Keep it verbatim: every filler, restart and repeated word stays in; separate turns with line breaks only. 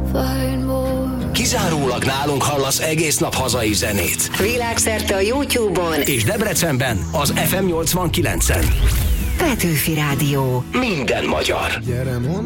Kizárólag nálunk hallasz egész nap hazai zenét.
Világszerte a YouTube-on
és Debrecenben az ef em nyolcvankilencen.
Petőfi Rádió.
Minden magyar.
Gyere, mondd